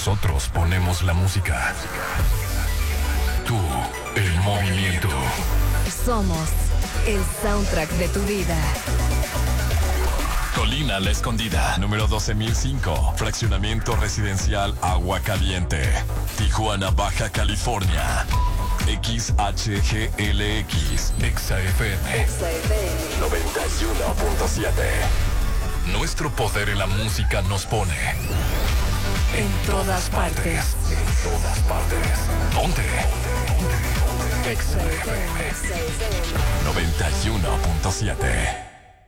Nosotros ponemos la música. Tú, el movimiento. Somos el soundtrack de tu vida. Colina La Escondida, número 12005, fraccionamiento residencial Agua Caliente, Tijuana, Baja California. XHGLX, XFM 91.7. Nuestro poder en la música nos pone En todas partes. En todas partes. ¿Dónde? XFM 91.7.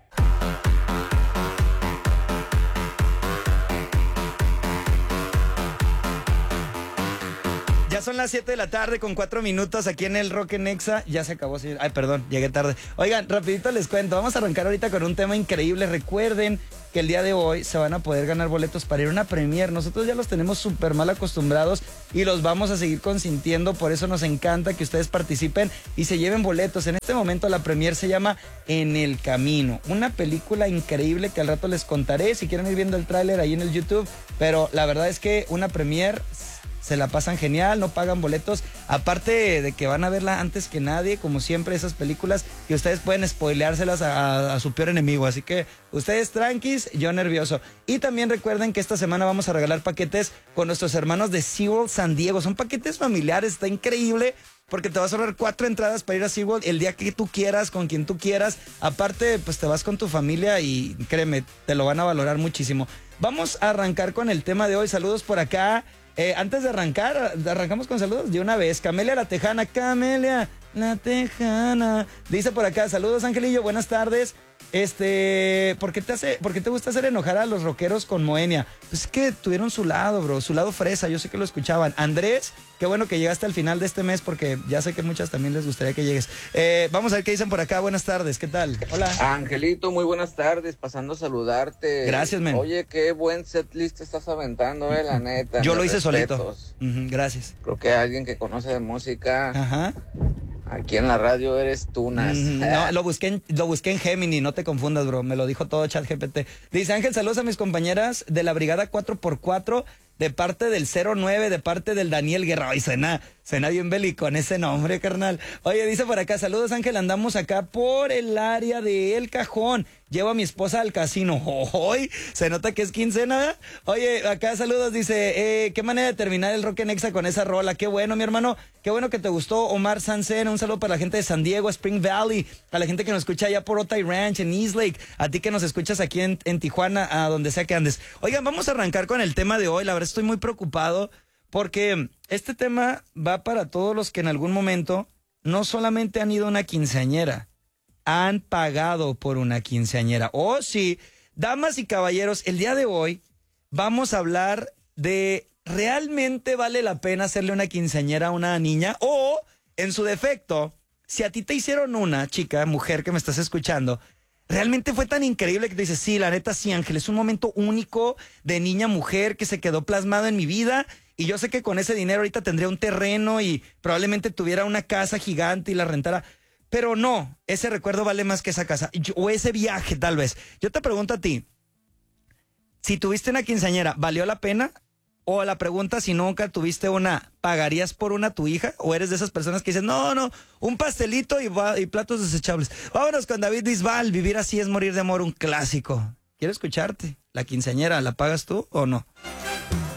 Ya son las 7 de la tarde con 4 minutos aquí en el Rock en Exa. Ya se acabó, señor. Ay, perdón, llegué tarde. Oigan, rapidito les cuento. Vamos a arrancar ahorita con un tema increíble. Recuerden que el día de hoy se van a poder ganar boletos para ir a una premiere. Nosotros ya los tenemos súper mal acostumbrados y los vamos a seguir consintiendo. Por eso nos encanta que ustedes participen y se lleven boletos. En este momento la premiere se llama En el Camino. Una película increíble que al rato les contaré. Si quieren ir viendo el tráiler ahí en el YouTube. Pero la verdad es que una premiere... se la pasan genial, no pagan boletos. Aparte de que van a verla antes que nadie, como siempre, esas películas que ustedes pueden spoileárselas a su peor enemigo. Así que ustedes tranquis, yo nervioso. Y también recuerden que esta semana vamos a regalar paquetes con nuestros hermanos de SeaWorld San Diego. Son paquetes familiares, está increíble. Porque te vas a ahorrar 4 entradas para ir a SeaWorld el día que tú quieras, con quien tú quieras. Aparte, pues te vas con tu familia y créeme, te lo van a valorar muchísimo. Vamos a arrancar con el tema de hoy. Saludos por acá. Antes de arrancar, arrancamos con saludos de una vez. Camelia la Tejana, Camelia la Tejana. Dice por acá, saludos Angelillo, buenas tardes. ¿Por qué te gusta hacer enojar a los rockeros con Moenia? Pues es que tuvieron su lado, bro, su lado fresa, yo sé que lo escuchaban. Andrés, qué bueno que llegaste al final de este mes porque ya sé que muchas también les gustaría que llegues. Vamos a ver qué dicen por acá, buenas tardes, ¿qué tal? Hola. Angelito, muy buenas tardes, pasando a saludarte. Gracias, men. Oye, qué buen setlist estás aventando, la neta. Yo lo hice respetos. solito. Gracias. Creo que alguien que conoce de música. Ajá. Aquí en la radio eres Tunas. No, lo busqué en Gemini, no te confundas, bro. Me lo dijo todo ChatGPT. Dice Ángel, saludos a mis compañeras de la brigada 4x4, de parte del 09, de parte del Daniel Guerra. Ay, suena bien bélico con ese nombre, carnal. Oye, dice por acá, saludos Ángel, andamos acá por el área de El Cajón. Llevo a mi esposa al casino. Hoy se nota que es quincena. Oye, acá saludos, dice, qué manera de terminar el Rock en Exa con esa rola. Qué bueno, mi hermano. Qué bueno que te gustó, Omar Sansen. Un saludo para la gente de San Diego, Spring Valley, a la gente que nos escucha allá por Otay Ranch, en East Lake, a ti que nos escuchas aquí en Tijuana, a donde sea que andes. Oigan, vamos a arrancar con el tema de hoy. La verdad estoy muy preocupado porque este tema va para todos los que en algún momento no solamente han ido a una quinceañera, han pagado por una quinceañera. Oh, sí, damas y caballeros, el día de hoy vamos a hablar de ¿realmente vale la pena hacerle una quinceañera a una niña? O, en su defecto, si a ti te hicieron una chica, mujer que me estás escuchando, realmente fue tan increíble que te dices, sí, la neta, sí, Ángel, es un momento único de niña-mujer que se quedó plasmado en mi vida. Y yo sé que con ese dinero ahorita tendría un terreno y probablemente tuviera una casa gigante y la rentara. Pero no, ese recuerdo vale más que esa casa. O ese viaje, tal vez. Yo te pregunto a ti, si tuviste una quinceañera, ¿valió la pena? O la pregunta, si nunca tuviste una, ¿pagarías por una tu hija? ¿O eres de esas personas que dicen, no, un pastelito y platos desechables? Vámonos con David Bisbal, Vivir así es morir de amor, un clásico. Quiero escucharte. ¿La quinceañera la pagas tú o no?